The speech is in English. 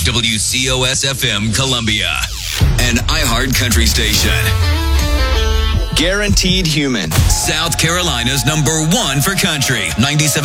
WCOS-FM Columbia, an iHeart Country station. Guaranteed Human. South Carolina's #1 for country. 97.